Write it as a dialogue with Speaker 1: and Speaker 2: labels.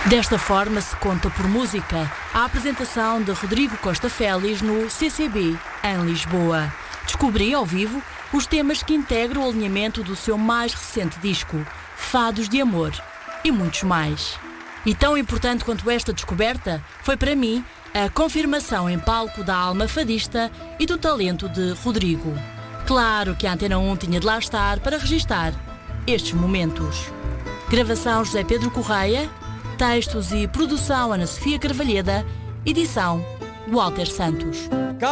Speaker 1: Desta forma se conta por música a apresentação de Rodrigo Costa Félix no CCB, em Lisboa. Descobri ao vivo os temas que integram o alinhamento do seu mais recente disco, Fados de Amor, e muitos mais. E tão importante quanto esta descoberta foi para mim a confirmação em palco da alma fadista e do talento de Rodrigo. Claro que a Antena 1 tinha de lá estar para registar estes momentos. Gravação José Pedro Correia, textos e produção Ana Sofia Carvalheda, edição Walter Santos.